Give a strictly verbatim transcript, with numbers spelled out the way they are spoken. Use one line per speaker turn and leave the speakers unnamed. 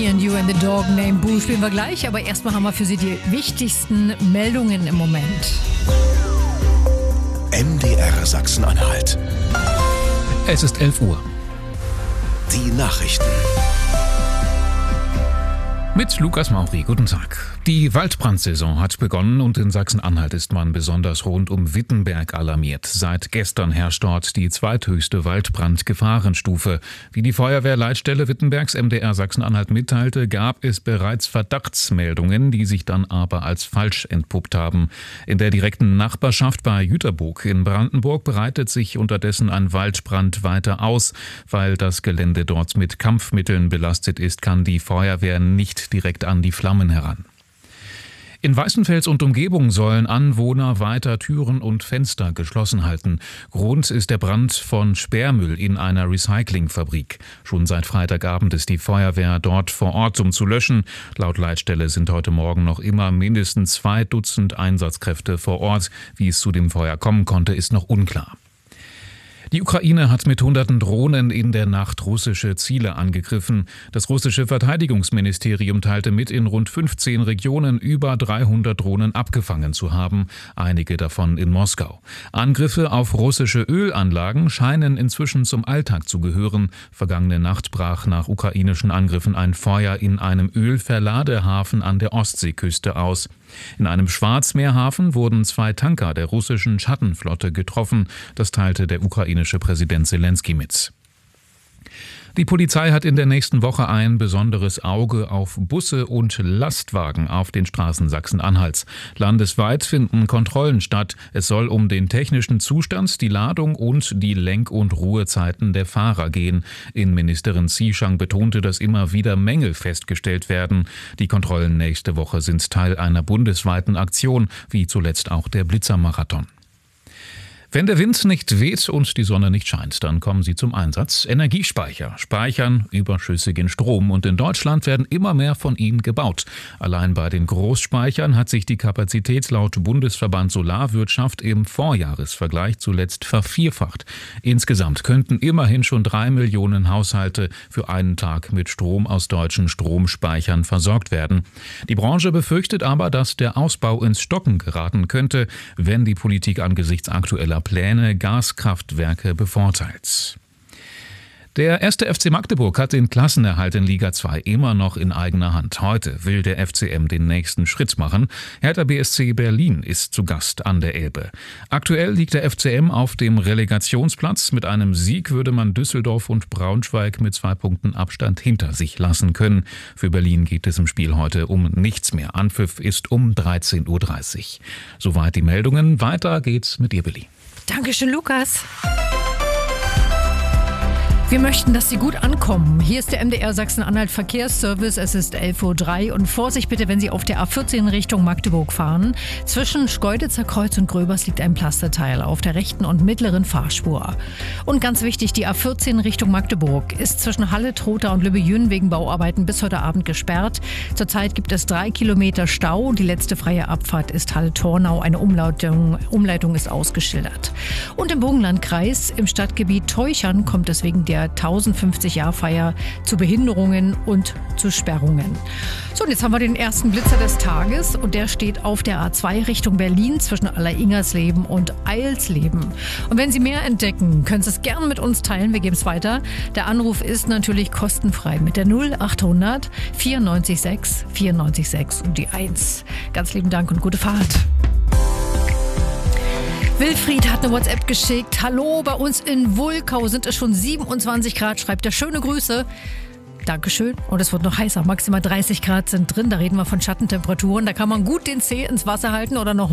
and You and the Dog Named Boo spielen wir gleich, aber erstmal haben wir für Sie die wichtigsten Meldungen im Moment.
M D R Sachsen-Anhalt.
Es ist elf Uhr.
Die Nachrichten.
Mit Lukas Mauri, guten Tag. Die Waldbrandsaison hat begonnen und in Sachsen-Anhalt ist man besonders rund um Wittenberg alarmiert. Seit gestern herrscht dort die zweithöchste Waldbrandgefahrenstufe. Wie die Feuerwehrleitstelle Wittenbergs M D R Sachsen-Anhalt mitteilte, gab es bereits Verdachtsmeldungen, die sich dann aber als falsch entpuppt haben. In der direkten Nachbarschaft bei Jüterburg in Brandenburg breitet sich unterdessen ein Waldbrand weiter aus. Weil das Gelände dort mit Kampfmitteln belastet ist, kann die Feuerwehr nicht direkt an die Flammen heran. In Weißenfels und Umgebung sollen Anwohner weiter Türen und Fenster geschlossen halten. Grund ist der Brand von Sperrmüll in einer Recyclingfabrik. Schon seit Freitagabend ist die Feuerwehr dort vor Ort, um zu löschen. Laut Leitstelle sind heute Morgen noch immer mindestens zwei Dutzend Einsatzkräfte vor Ort. Wie es zu dem Feuer kommen konnte, ist noch unklar. Die Ukraine hat mit hunderten Drohnen in der Nacht russische Ziele angegriffen. Das russische Verteidigungsministerium teilte mit, in rund fünfzehn Regionen über dreihundert Drohnen abgefangen zu haben, einige davon in Moskau. Angriffe auf russische Ölanlagen scheinen inzwischen zum Alltag zu gehören. Vergangene Nacht brach nach ukrainischen Angriffen ein Feuer in einem Ölverladehafen an der Ostseeküste aus. In einem Schwarzmeerhafen wurden zwei Tanker der russischen Schattenflotte getroffen. Das teilte der ukrainische Präsident Selenskyj mit. Die Polizei hat in der nächsten Woche ein besonderes Auge auf Busse und Lastwagen auf den Straßen Sachsen-Anhalts. Landesweit finden Kontrollen statt. Es soll um den technischen Zustand, die Ladung und die Lenk- und Ruhezeiten der Fahrer gehen. Innenministerin Zieschang betonte, dass immer wieder Mängel festgestellt werden. Die Kontrollen nächste Woche sind Teil einer bundesweiten Aktion, wie zuletzt auch der Blitzermarathon. Wenn der Wind nicht weht und die Sonne nicht scheint, dann kommen sie zum Einsatz. Energiespeicher speichern überschüssigen Strom und in Deutschland werden immer mehr von ihnen gebaut. Allein bei den Großspeichern hat sich die Kapazität laut Bundesverband Solarwirtschaft im Vorjahresvergleich zuletzt vervierfacht. Insgesamt könnten immerhin schon drei Millionen Haushalte für einen Tag mit Strom aus deutschen Stromspeichern versorgt werden. Die Branche befürchtet aber, dass der Ausbau ins Stocken geraten könnte, wenn die Politik angesichts aktueller Pläne Gaskraftwerke bevorteilt. Der erste F C Magdeburg hat den Klassenerhalt in Liga zwei immer noch in eigener Hand. Heute will der F C M den nächsten Schritt machen. Hertha B S C Berlin ist zu Gast an der Elbe. Aktuell liegt der F C M auf dem Relegationsplatz. Mit einem Sieg würde man Düsseldorf und Braunschweig mit zwei Punkten Abstand hinter sich lassen können. Für Berlin geht es im Spiel heute um nichts mehr. Anpfiff ist um dreizehn Uhr dreißig. Soweit die Meldungen. Weiter geht's mit dir, Billy.
Dankeschön, Lukas. Wir möchten, dass Sie gut ankommen. Hier ist der M D R Sachsen-Anhalt Verkehrsservice. Es ist elf Uhr drei und Vorsicht bitte, wenn Sie auf der A vierzehn Richtung Magdeburg fahren. Zwischen Schkeuditzer Kreuz und Gröbers liegt ein Pflasterteil auf der rechten und mittleren Fahrspur. Und ganz wichtig, die A vierzehn Richtung Magdeburg ist zwischen Halle, Trotha und Lübbe-Jühen wegen Bauarbeiten bis heute Abend gesperrt. Zurzeit gibt es drei Kilometer Stau. Die letzte freie Abfahrt ist Halle-Tornau. Eine Umleitung, Umleitung ist ausgeschildert. Und im Burgenlandkreis, im Stadtgebiet Teuchern, kommt es wegen der tausendfünfzig-Jahr-Feier zu Behinderungen und zu Sperrungen. So, und jetzt haben wir den ersten Blitzer des Tages und der steht auf der A zwei Richtung Berlin zwischen Aller-Ingersleben und Eilsleben. Und wenn Sie mehr entdecken, können Sie es gerne mit uns teilen. Wir geben es weiter. Der Anruf ist natürlich kostenfrei mit der null achthundert vierundneunzig sechs vierundneunzig sechs und die eins. Ganz lieben Dank und gute Fahrt. Wilfried hat eine WhatsApp geschickt. Hallo, bei uns in Wulkau sind es schon siebenundzwanzig Grad, schreibt er. Schöne Grüße. Dankeschön. Und es wird noch heißer. Maximal dreißig Grad sind drin. Da reden wir von Schattentemperaturen. Da kann man gut den Zeh ins Wasser halten oder noch